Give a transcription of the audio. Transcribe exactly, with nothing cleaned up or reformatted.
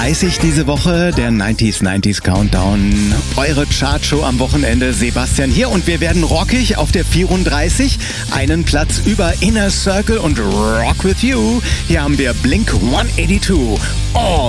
dreißig diese Woche, der neunziger neunziger Countdown. Eure Chartshow am Wochenende. Sebastian hier und wir werden rockig auf der vierunddreißig. Einen Platz über Inner Circle und Rock With You. Hier haben wir Blink hundertzweiundachtzig. All